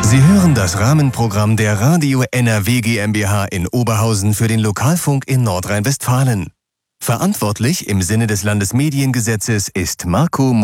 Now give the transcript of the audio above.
Sie hören das Rahmenprogramm der Radio NRW GmbH in Oberhausen für den Lokalfunk in Nordrhein-Westfalen. Verantwortlich im Sinne des Landesmediengesetzes ist Marco